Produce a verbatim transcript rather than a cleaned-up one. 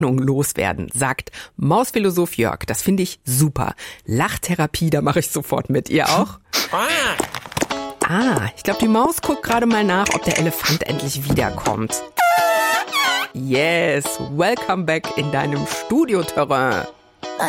loswerden, sagt Mausphilosoph Jörg. Das finde ich super. Lachtherapie, da mache ich sofort mit. Ihr auch? Ah, ich glaube, die Maus guckt gerade mal nach, ob der Elefant endlich wiederkommt. Yes, welcome back in deinem Studioterrain.